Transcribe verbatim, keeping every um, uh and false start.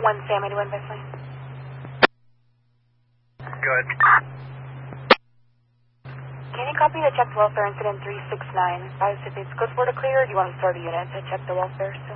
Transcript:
one Sammy to Invest Lane. Good. Can you copy the checked welfare incident three six nine? Five if it's good for the clear, or do you want to start a unit to check the welfare still?